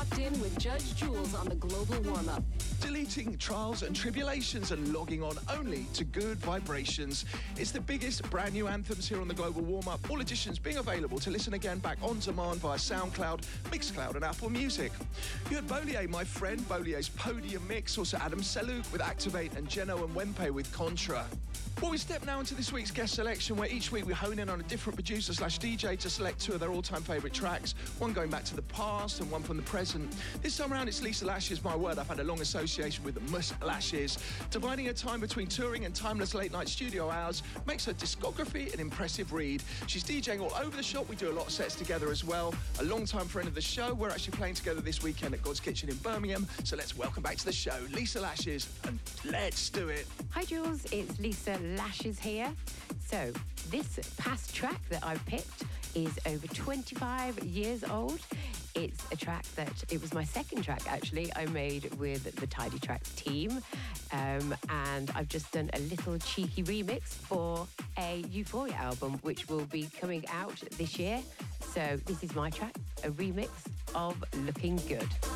locked in with Judge Jules on the Global Warm-Up. Deleting trials and tribulations and logging on only to good vibrations. It's the biggest brand new anthems here on the Global Warm-Up. All editions being available to listen again back on demand via SoundCloud, Mixcloud and Apple Music. You had Bolier, my friend, Bolier's Podium Mix. Also Adam Seluk with Activate and Geno and Wempe with Contra. Well, we step now into this week's guest selection, where each week we hone in on a different producer/DJ to select two of their all-time favourite tracks, one going back to the past and one from the present. This time around, it's Lisa Lashes, my word. I've had a long association with Mus Lashes. Dividing her time between touring and timeless late-night studio hours makes her discography an impressive read. She's DJing all over the shop. We do a lot of sets together as well. A long-time friend of the show. We're actually playing together this weekend at God's Kitchen in Birmingham. So let's welcome back to the show, Lisa Lashes, and let's do it. Hi Jules, it's Lisa Lashes here. So this past track that I've picked is over 25 years old. It's a track that, it was my second track actually, I made with the Tidy Tracks team. And I've just done a little cheeky remix for a Euphoria album, which will be coming out this year. So this is my track, a remix of Looking Good.